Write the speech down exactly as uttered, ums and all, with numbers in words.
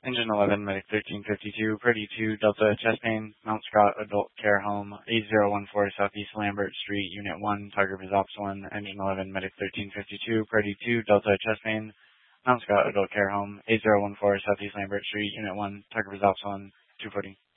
Engine eleven, Medic thirteen fifty-two, Purdy two, Delta chest pain, Mount Scott Adult Care Home, eight zero one four Southeast Lambert Street, Unit one, target is Ops one, Engine eleven, Medic thirteen fifty-two, Purdy two, Delta chest pain, Mount Scott Adult Care Home, eight zero one four Southeast Lambert Street, Unit one, target is Ops one, two forty.